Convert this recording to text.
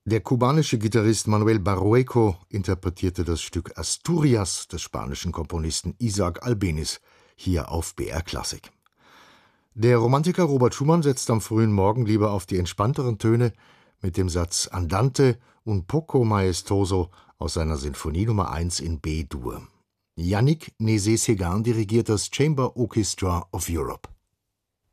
Der kubanische Gitarrist Manuel Barrueco interpretierte das Stück Asturias des spanischen Komponisten Isaac Albéniz hier auf BR Klassik. Der Romantiker Robert Schumann setzt am frühen Morgen lieber auf die entspannteren Töne mit dem Satz Andante un poco maestoso aus seiner Sinfonie Nummer 1 in B-Dur. Yannick Nézet-Séguin dirigiert das Chamber Orchestra of Europe.